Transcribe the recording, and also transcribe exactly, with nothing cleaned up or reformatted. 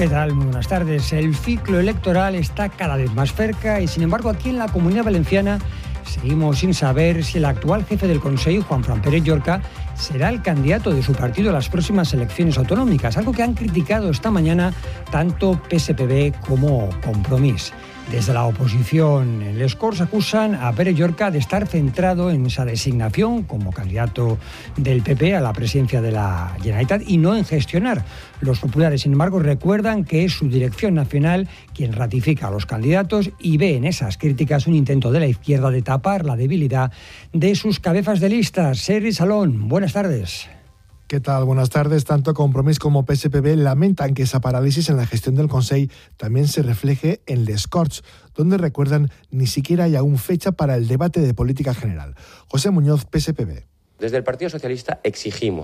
¿Qué tal? Muy buenas tardes. El ciclo electoral está cada vez más cerca y, sin embargo, aquí en la Comunidad Valenciana seguimos sin saber si el actual jefe del Consell, Juanfran Pérez Llorca, será el candidato de su partido a las próximas elecciones autonómicas, algo que han criticado esta mañana tanto P S P B como Compromís. Desde la oposición en Les Corts acusan a Pérez Llorca de estar centrado en esa designación como candidato del P P a la presidencia de la Generalitat y no en gestionar. Los populares, sin embargo, recuerdan que es su dirección nacional quien ratifica a los candidatos y ve en esas críticas un intento de la izquierda de tapar la debilidad de sus cabezas de lista. Sergi Salón, buenas tardes. ¿Qué tal? Buenas tardes. Tanto Compromís como P S P B lamentan que esa parálisis en la gestión del Consell también se refleje en Les Corts, donde recuerdan ni siquiera hay aún fecha para el debate de política general. José Muñoz, P S P B. Desde el Partido Socialista exigimos